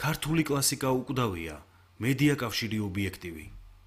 ქართული კლასიკა უკვდავია, მედია კავშირი ობიექტივი.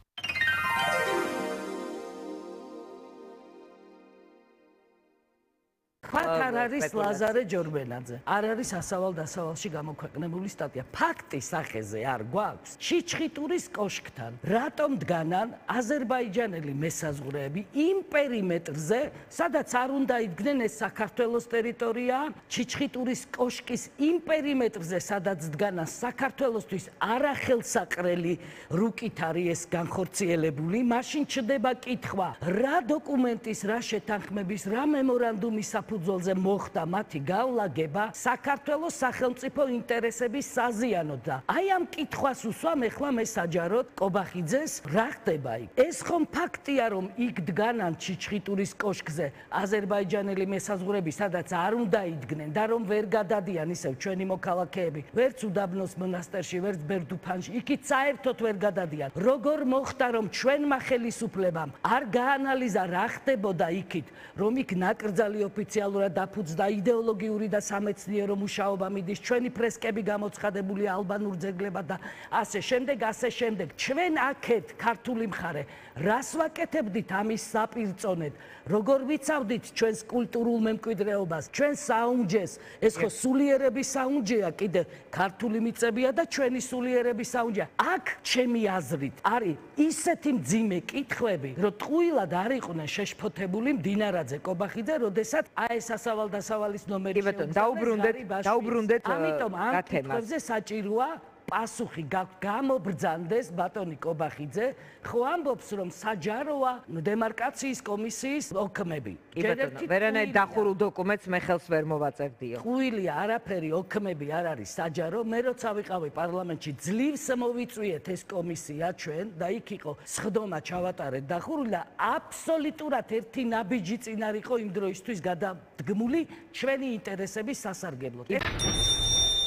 არ არის ლაზარე ჯორბენაძე. არ არის ასავალ-დასავალში გამოქვეყნებული სტატია. ფაქტი სახეზე არ გვაქვს. ჩიჩხიტურის კოშკთან რატომ დგანან აზერბაიჯანელი მესაზღვრეები იმ პერიმეტრზე, სადაც არ უნდა იდგნენ ეს საქართველოს ტერიტორია, ჩიჩხიტურის კოშკის იმ პერიმეტრზე, სადაც დგანან საქართველოსთვის არახელსაყრელი რუკით არის ეს განხორციელებული, მაშინ ჩდება კითხვა, რა დოკუმენტის, რა შეთანხმების, რა მემორანდუმის საფუძველზე მოხდა მათი განლაგება საქართველოს სახელმწიფო ინტერესების საზიანოდ და აი ამ კითხვას უსვამ ეხლა მე საჯაროდ კობახიძეს რა ხდება იქ ეს ხომ ფაქტია რომ იქ დგანან ჩიჩხიტურის კოშკზე აზერბაიჯანელი მესაზღვრეები სადაც არ უნდა იდგნენ და რომ ვერ გადადიან ისევ ჩვენი მოქალაქეები ვერც უდაბნოს მონასტერში ვერც ბერდუფანში იქით საერთოდ ვერ გადადიან როგორ მოხდა რომ ჩვენმა ხელისუფლებამ არ გაანალიზა რა ხდებოდა იქით რომ იქ ნაკრძალი ოფიციალურად დაფუძნდა იდეოლოგიური და სამეცნიერო მუშაობა მიდის ჩვენი ფრესკები გამოცხადებული ალბანურ ძეგლებად და ასე შემდეგ ჩვენ აქეთ ქართული მხარე რას ვაკეთებდით ამის საპირწონედ როგორ ვიცავდით ჩვენს კულტურულ მემკვიდრეობას ჩვენს საუნჯეს ეს ხო სულიერების საუნჯეა კიდე ქართული მიწებია და ჩვენი სულიერების საუნჯეა აქ ჩემი აზრით არის ისეთი მძიმე კითხვები რომ ტყუილად არ იყვნენ შეშფოთებული მდინარაძე კობახიძე როდესაც აი ეს ასავალ-დასავალის ნომერი დაუბრუნდეთ ამიტომ ამ კითხვებზე საჭიროა პასუხი გამობრძანდეს ბატონი კობახიძე ხო ამბობს რომ საჯაროა დემარკაციის კომისიის ოქმები ვერანაირ დახურულ დოკუმენტს მე ხელს ვერ მოვაწევდიო ტყუილია არაფერი ოქმები არ არის საჯარო მე როცა ვიყავი პარლამენტში ძლივს მოვიწვიეთ ეს კომისია ჩვენ და იქ იყო სხდომა ჩავატარეთ დახურული და აბსოლუტურად ერთი ნაბიჯი წინ არ იყო იმ დროისთვის გადადგმული ჩვენი ინტერესების სასარგებლოდ